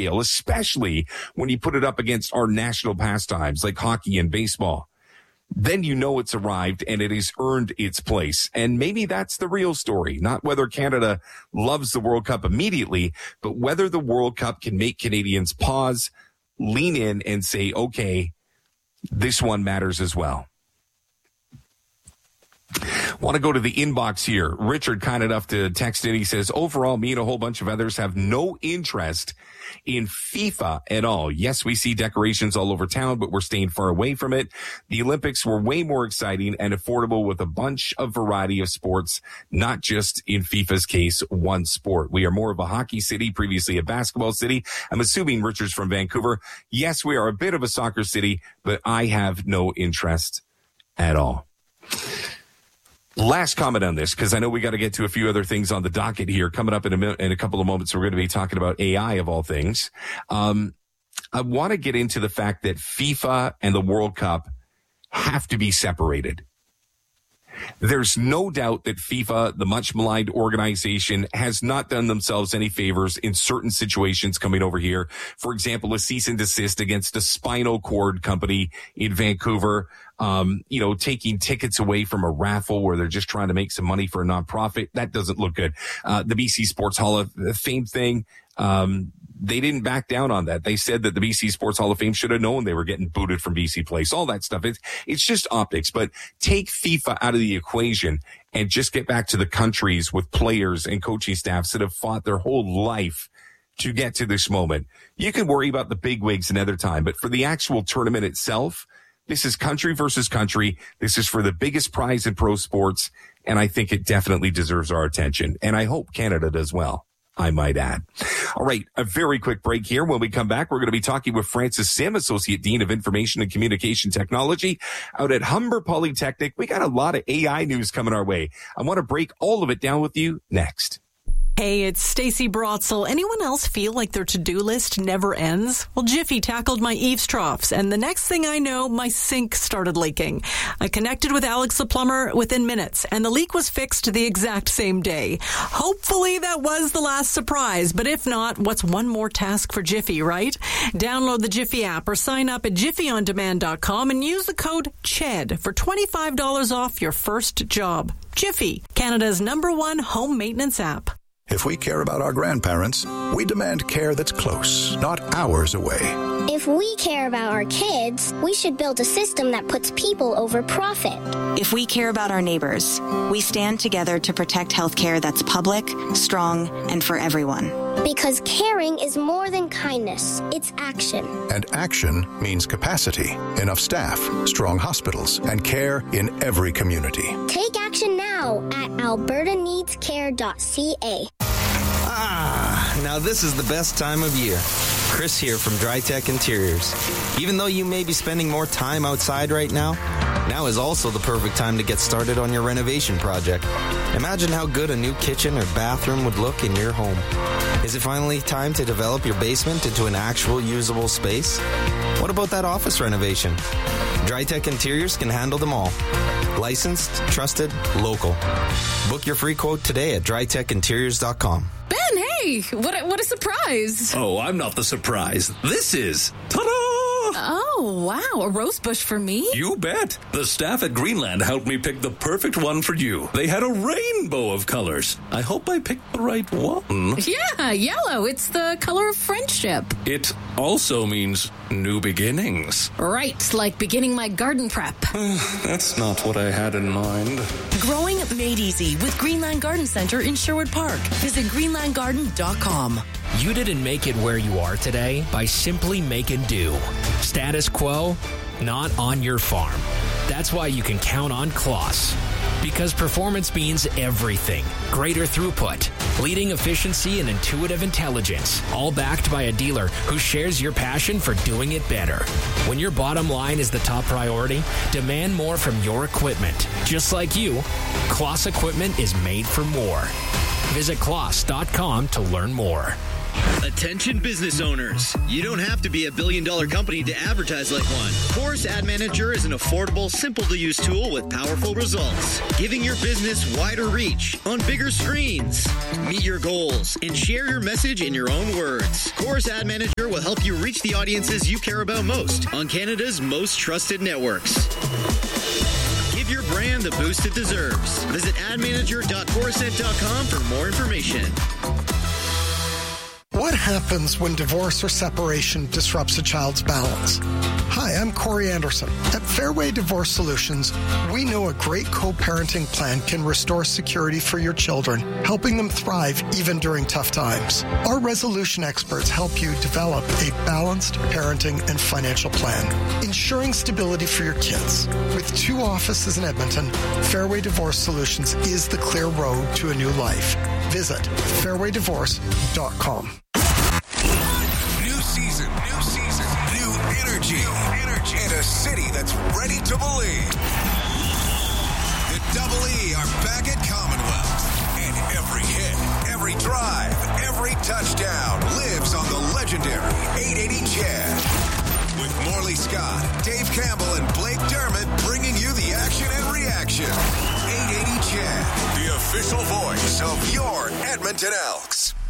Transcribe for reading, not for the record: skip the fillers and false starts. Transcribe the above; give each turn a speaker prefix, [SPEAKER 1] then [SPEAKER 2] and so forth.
[SPEAKER 1] scale, especially when you put it up against our national pastimes like hockey and baseball. Then you know it's arrived and it has earned its place. And maybe that's the real story, not whether Canada loves the World Cup immediately, but whether the World Cup can make Canadians pause, lean in and say, okay, this one matters as well. Want to go to the inbox here. Richard, kind enough to text in. He says, overall, me and a whole bunch of others have no interest in FIFA at all. Yes, we see decorations all over town, but we're staying far away from it. The Olympics were way more exciting and affordable with a bunch of variety of sports, not just in FIFA's case, one sport. We are more of a hockey city, previously a basketball city. I'm assuming Richard's from Vancouver. Yes, we are a bit of a soccer city, but I have no interest at all. Last comment on this, because I know we got to get to a few other things on the docket here. Coming up in a couple of moments, we're going to be talking about AI of all things. I want to get into the fact that FIFA and the World Cup have to be separated. There's no doubt that FIFA, the much maligned organization, has not done themselves any favors in certain situations coming over here. For example, a cease and desist against a spinal cord company in Vancouver, taking tickets away from a raffle where they're just trying to make some money for a nonprofit. That doesn't look good. The BC Sports Hall of Fame thing, they didn't back down on that. They said that the BC Sports Hall of Fame should have known they were getting booted from BC Place, all that stuff. It's just optics, but take FIFA out of the equation and just get back to the countries with players and coaching staffs that have fought their whole life to get to this moment. You can worry about the bigwigs another time, but for the actual tournament itself, this is country versus country. This is for the biggest prize in pro sports, and I think it definitely deserves our attention. And I hope Canada does well, I might add. All right, a very quick break here. When we come back, we're going to be talking with Francis Sim, Associate Dean of Information and Communication Technology out at Humber Polytechnic. We got a lot of AI news coming our way. I want to break all of it down with you next.
[SPEAKER 2] Hey, it's Stacey Brotzel. Anyone else feel like their to-do list never ends? Well, Jiffy tackled my eaves troughs, and the next thing I know, my sink started leaking. I connected with Alex the plumber within minutes, and the leak was fixed the exact same day. Hopefully that was the last surprise, but if not, what's one more task for Jiffy, right? Download the Jiffy app or sign up at jiffyondemand.com and use the code CHED for $25 off your first job. Jiffy, Canada's #1 home maintenance app.
[SPEAKER 3] If we care about our grandparents, we demand care that's close, not hours away.
[SPEAKER 4] If we care about our kids, we should build a system that puts people over profit.
[SPEAKER 5] If we care about our neighbors, we stand together to protect healthcare that's public, strong, and for everyone.
[SPEAKER 4] Because caring is more than kindness, it's action.
[SPEAKER 3] And action means capacity, enough staff, strong hospitals, and care in every community.
[SPEAKER 4] Take action now at albertaneedscare.ca.
[SPEAKER 6] Now this is the best time of year. Chris here from DryTech Interiors. Even though you may be spending more time outside right now is also the perfect time to get started on your renovation project. Imagine how good a new kitchen or bathroom would look in your home. Is it finally time to develop your basement into an actual usable space? What about that office renovation? DryTech Interiors can handle them all. Licensed, trusted, local. Book your free quote today at drytechinteriors.com.
[SPEAKER 7] Ben, hey! What a surprise!
[SPEAKER 8] Oh, I'm not the surprise. This is... Ta-da!
[SPEAKER 7] Oh, wow. A rose bush for me?
[SPEAKER 8] You bet. The staff at Greenland helped me pick the perfect one for you. They had a rainbow of colors. I hope I picked the right one.
[SPEAKER 7] Yeah, yellow. It's the color of friendship.
[SPEAKER 8] It also means new beginnings.
[SPEAKER 7] Right, like beginning my garden prep.
[SPEAKER 8] That's not what I had in mind.
[SPEAKER 9] Growing made easy with Greenland Garden Center in Sherwood Park. Visit greenlandgarden.com.
[SPEAKER 10] You didn't make it where you are today by simply making do. Status quo, not on your farm. That's why you can count on Kloss. Because performance means everything. Greater throughput, leading efficiency, and intuitive intelligence. All backed by a dealer who shares your passion for doing it better. When your bottom line is the top priority, demand more from your equipment. Just like you, Kloss equipment is made for more. Visit Kloss.com to learn more.
[SPEAKER 11] Attention business owners. You don't have to be a billion-dollar company to advertise like one. Chorus Ad Manager is an affordable, simple-to-use tool with powerful results, giving your business wider reach on bigger screens. Meet your goals and share your message in your own words. Chorus Ad Manager will help you reach the audiences you care about most on Canada's most trusted networks. Give your brand the boost it deserves. Visit admanager.corusent.com for more information.
[SPEAKER 12] What happens when divorce or separation disrupts a child's balance? Hi, I'm Corey Anderson. At Fairway Divorce Solutions, we know a great co-parenting plan can restore security for your children, helping them thrive even during tough times. Our resolution experts help you develop a balanced parenting and financial plan, ensuring stability for your kids. With 2 offices in Edmonton, Fairway Divorce Solutions is the clear road to a new life. Visit fairwaydivorce.com.
[SPEAKER 13] New season, new energy, and a city that's ready to believe. The Double E are back at Commonwealth, and every hit, every drive, every touchdown lives on the legendary 880 CHED. With Morley Scott, Dave Campbell, and Blake Dermott bringing you the action and reaction. 880 CHED, the official voice of your Edmonton Elks.